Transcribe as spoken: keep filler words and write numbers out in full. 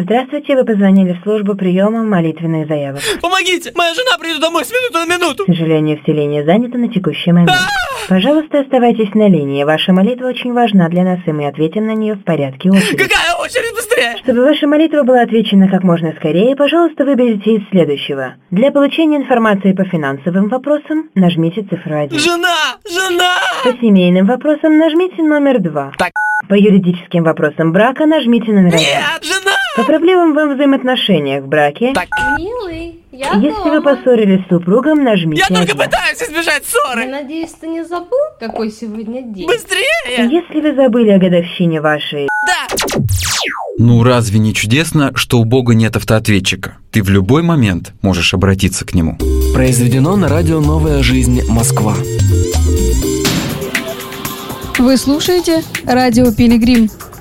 Здравствуйте, вы позвонили в службу приема молитвенных заявок. Помогите! Моя жена придет домой с минуты на минуту! К сожалению, все линии заняты на текущий момент. Пожалуйста, оставайтесь на линии. Ваша молитва очень важна для нас, и мы ответим на нее в порядке очереди. Какая очередь? Быстрее! Чтобы ваша молитва была отвечена как можно скорее, пожалуйста, выберите из следующего. Для получения информации по финансовым вопросам нажмите цифру один. Жена! Жена! По семейным вопросам нажмите номер два. Так. По юридическим вопросам брака нажмите номер один. Нет, жена! По проблемам во взаимоотношениях в браке. Так. Милый, я Если дома. вы поссорились с супругом, нажмите Я только один. пытаюсь избежать Я ссоры! надеюсь, ты не забыл, какой сегодня день? Быстрее! Если вы забыли о годовщине вашей... Да! Ну разве не чудесно, что у Бога нет автоответчика? Ты в любой момент можешь обратиться к нему. Произведено на радио «Новая жизнь. Москва». Вы слушаете радио «Пилигрим».